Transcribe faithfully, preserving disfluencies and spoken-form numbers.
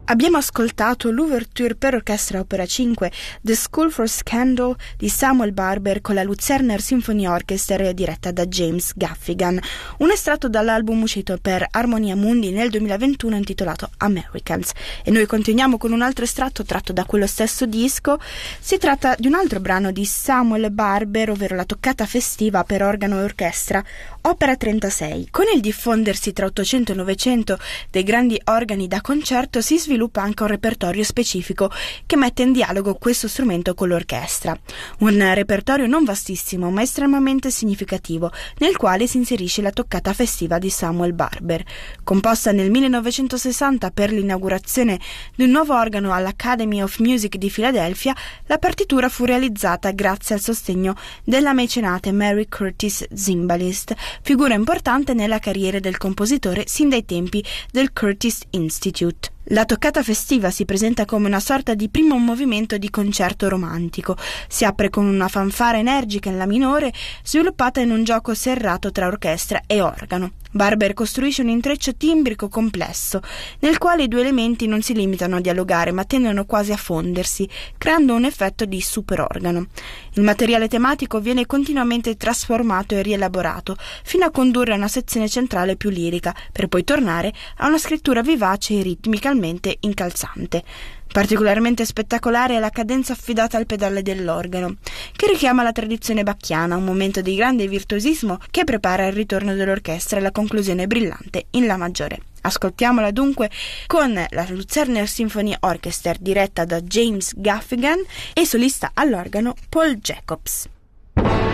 Abbiamo ascoltato l'ouverture per orchestra opera cinque The School for Scandal di Samuel Barber con la Luzerner Symphony Orchestra diretta da James Gaffigan, un estratto dall'album uscito per Armonia Mundi nel duemilaventuno intitolato Americans. E noi continuiamo con un altro estratto tratto da quello stesso disco. Si tratta di un altro brano di Samuel Barber, ovvero la toccata festiva per organo e orchestra, opera trentasei. Con il diffondersi tra ottocento e novecento dei grandi organi da concerto si sviluppa anche un repertorio specifico che mette in dialogo questo strumento con l'orchestra. Un repertorio non vastissimo ma estremamente significativo, nel quale si inserisce la toccata festiva di Samuel Barber. Composta nel millenovecentosessanta per l'inaugurazione di un nuovo organo all'Academy of Music di Filadelfia, la partitura fu realizzata grazie al sostegno della mecenate Mary Curtis Zimbalist, figura importante nella carriera del compositore sin dai tempi del Curtis Institute. La toccata festiva si presenta come una sorta di primo movimento di concerto romantico. Si apre con una fanfara energica in la minore, sviluppata in un gioco serrato tra orchestra e organo. Barber costruisce un intreccio timbrico complesso, nel quale i due elementi non si limitano a dialogare, ma tendono quasi a fondersi, creando un effetto di superorgano. Il materiale tematico viene continuamente trasformato e rielaborato, fino a condurre a una sezione centrale più lirica, per poi tornare a una scrittura vivace e ritmicamente incalzante. Particolarmente spettacolare è la cadenza affidata al pedale dell'organo, che richiama la tradizione bacchiana, un momento di grande virtuosismo che prepara il ritorno dell'orchestra e la conclusione brillante in La maggiore. Ascoltiamola dunque con la Luzerner Symphony Orchestra diretta da James Gaffigan e solista all'organo Paul Jacobs.